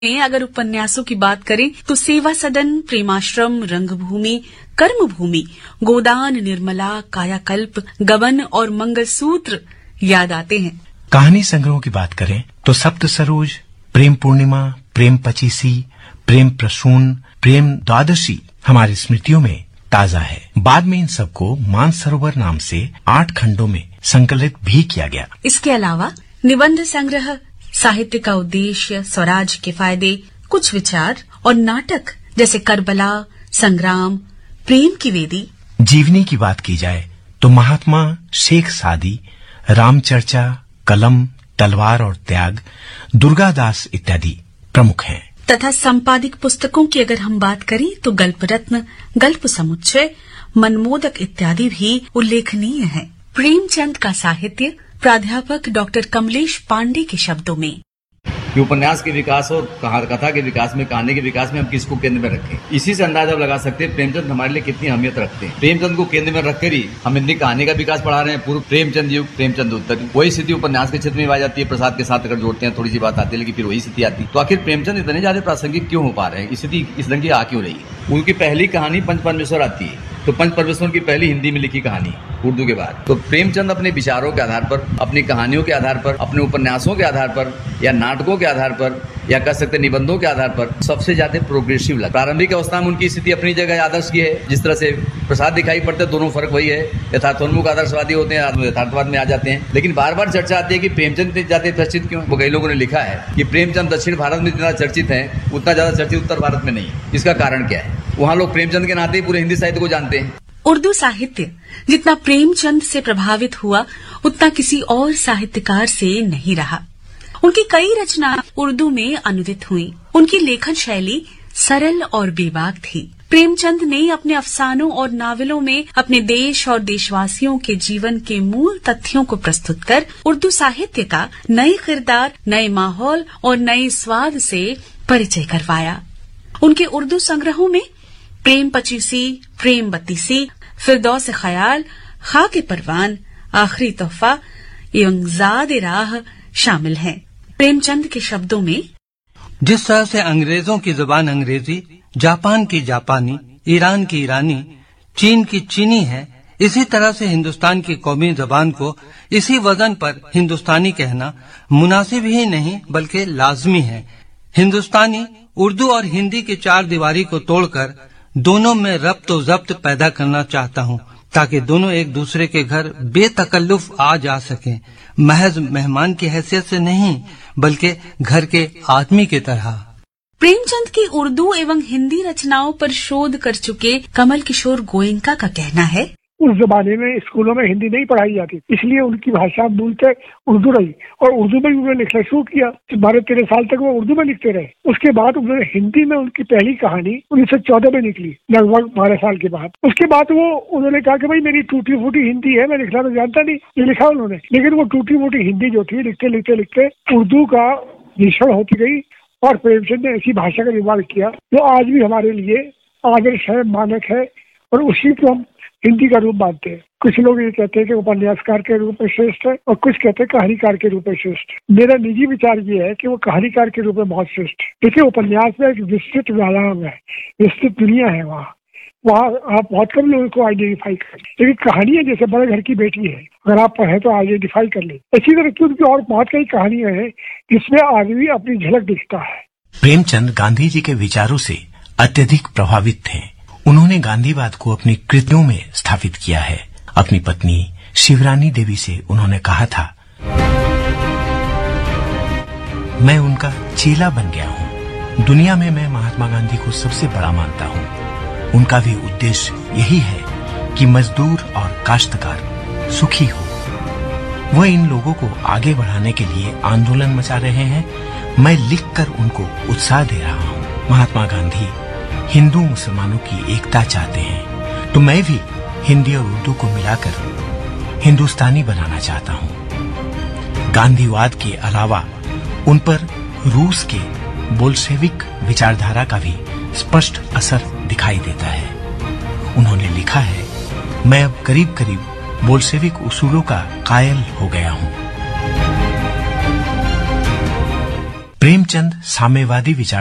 अगर उपन्यासों की बात करें तो सेवा सदन, प्रेमाश्रम, रंगभूमि, कर्मभूमि, गोदान, निर्मला, कायाकल्प, गबन और मंगलसूत्र याद आते हैं। कहानी संग्रहों की बात करें तो सप्त सरोज, प्रेम पूर्णिमा, प्रेम पचीसी, प्रेम प्रसून, प्रेम द्वादशी हमारी स्मृतियों में ताजा है। बाद में इन सबको मानसरोवर नाम से 8 खंडों में संकलित भी किया गया। इसके अलावा निबंध संग्रह, साहित्य का उद्देश्य, स्वराज के फायदे, कुछ विचार और नाटक जैसे करबला, संग्राम, प्रेम की वेदी। जीवनी की बात की जाए तो महात्मा शेख सादी, रामचर्चा, कलम, तलवार और त्याग, दुर्गादास इत्यादि प्रमुख हैं। तथा संपादित पुस्तकों की अगर हम बात करें तो गल्प रत्न, गल्प समुच्चय, मनमोदक इत्यादि भी उल्लेखनीय हैं। प्रेमचंद का साहित्य प्राध्यापक डॉक्टर कमलेश पांडे के शब्दों में, कि उपन्यास के विकास और कथा के विकास में, कहानी के विकास में हम किसको केंद्र में रखें। इसी से अंदाजा लगा सकते हैं प्रेमचंद हमारे लिए कितनी अहमियत रखते हैं। प्रेमचंद को केंद्र में रखकर ही हम हिंदी कहानी का विकास पढ़ा रहे हैं। पूर्व प्रेमचंद युग, प्रेमचंद उत्तर, वही स्थिति उपन्यास के क्षेत्र में आ जाती है। प्रसाद के साथ अगर जोड़ते हैं थोड़ी सी बात आती है, लेकिन फिर वही स्थिति आती है। तो आखिर प्रेमचंद इतने ज्यादा प्रासंगिक क्यों हो पा रहे हैं, स्थिति इस ढंग की आ क्यों रही है। उनकी पहली कहानी पंच परमेश्वर आती है, तो पंच परमेश्वर की पहली हिंदी में लिखी कहानी उर्दू के बाद। तो प्रेमचंद अपने विचारों के आधार पर, अपनी कहानियों के आधार पर, अपने उपन्यासों के आधार पर या नाटकों के आधार पर या कह सकते निबंधों के आधार पर सबसे ज्यादा प्रोग्रेसिव लगा। प्रारंभिक अवस्था में उनकी स्थिति अपनी जगह आदर्श की है, जिस तरह से प्रसाद दिखाई पड़ते हैं, दोनों फर्क वही है। यथार्थोन्मुख आदर्शवादी होते हैं, यथार्थवाद में आ जाते हैं। लेकिन बार बार चर्चा आती है कि प्रेमचंद इतने ज्यादा चर्चित क्यों। वो कई लोगों ने लिखा है कि प्रेमचंद दक्षिण भारत में जितना चर्चित है उतना ज्यादा चर्चित उत्तर भारत में नहीं। इसका कारण क्या है। वहाँ लोग प्रेमचंद के नाते ही पूरे हिंदी साहित्य को जानते हैं। उर्दू साहित्य जितना प्रेमचंद से प्रभावित हुआ उतना किसी और साहित्यकार से नहीं रहा। उनकी कई रचना उर्दू में अनुदित हुई। उनकी लेखन शैली सरल और बेबाक थी। प्रेमचंद ने अपने अफसानों और नावलों में अपने देश और देशवासियों के जीवन के मूल तथ्यों को प्रस्तुत कर उर्दू साहित्य का नए किरदार, नए माहौल और नए स्वाद से परिचय करवाया। उनके उर्दू संग्रहों में प्रेम पचीसी, प्रेम बत्तीसी, फिरदौस ख्याल, खाके परवान, आखिरी तोहफा एवं ज़ाद राह शामिल हैं। प्रेमचंद के शब्दों में, जिस तरह से अंग्रेजों की जुबान अंग्रेजी, जापान की जापानी, ईरान की ईरानी, चीन की चीनी है, इसी तरह से हिंदुस्तान की कौमी जबान को इसी वजन पर हिंदुस्तानी कहना मुनासिब ही नहीं बल्कि लाजमी है। हिंदुस्तानी उर्दू और हिंदी की 4 दीवारी को तोड़कर दोनों में रब्त व जब्त पैदा करना चाहता हूँ, ताकि दोनों एक दूसरे के घर बेतकल्लुफ आ जा सकें, महज मेहमान की हैसियत से नहीं बल्कि घर के आदमी की तरह। प्रेमचंद की उर्दू एवं हिंदी रचनाओं पर शोध कर चुके कमल किशोर गोयनका का कहना है, उस जमाने में स्कूलों में हिंदी नहीं पढ़ाई जाती, इसलिए उनकी भाषा मूलतः उर्दू रही और उर्दू में उन्होंने लिखना शुरू किया। 12-13 साल तक वो उर्दू में लिखते रहे। उसके बाद उन्होंने हिंदी में उनकी पहली कहानी 1914 में निकली, लगभग 12 साल के बाद। उसके बाद वो उन्होंने कहा कि भाई मेरी टूटी फूटी हिंदी है, मैं लिखना तो जानता नहीं, ये लिखा उन्होंने। लेकिन वो टूटी फूटी हिंदी जो थी, लिखते लिखते लिखते उर्दू का मिश्रण होती गई और प्रेमचंद ने ऐसी भाषा का निर्माण किया जो आज भी हमारे लिए आदर्श है, मानक है और उसी को हम हिंदी का रूप मानते हैं। कुछ लोग ये कहते हैं कि उपन्यासकार के रूप में श्रेष्ठ है और कुछ कहते हैं कहानीकार के रूप में श्रेष्ठ। मेरा निजी विचार ये है कि वो कहानीकार के रूप में बहुत श्रेष्ठ है। देखिए, उपन्यास में एक विस्तृत व्यायाम है, विस्तृत दुनिया है। वहाँ आप बहुत कम लोगों को आइडेंटिफाई कर, लेकिन कहानी है जैसे बड़े घर की बेटी है, अगर आप पढ़े तो आइडेंटिफाई कर ले। इसी तरह की उनकी और बहुत कई कहानियां हैं जिसमें आदमी अपनी झलक दिखता है। प्रेमचंद गांधी जी के विचारों से अत्यधिक प्रभावित थे। उन्होंने गांधीवाद को अपनी कृतियों में स्थापित किया है। अपनी पत्नी शिवरानी देवी से उन्होंने कहा था, मैं उनका चेला बन गया हूँ। दुनिया में मैं महात्मा गांधी को सबसे बड़ा मानता हूँ। उनका भी उद्देश्य यही है कि मजदूर और काश्तकार सुखी हो। वह इन लोगों को आगे बढ़ाने के लिए आंदोलन मचा रहे हैं। मैं लिखकर उनको उत्साह दे रहा हूँ। महात्मा गांधी हिंदू मुसलमानों की एकता चाहते हैं, तो मैं भी हिंदी और उर्दू को मिलाकर हिंदुस्तानी बनाना चाहता हूँ। गांधीवाद के अलावा उन पर रूस के बोल्शेविक विचारधारा का भी स्पष्ट असर दिखाई देता है। उन्होंने लिखा है, मैं अब करीब करीब बोल्शेविक उसूलों का कायल हो गया हूँ। प्रेमचंद साम्यवादी विचार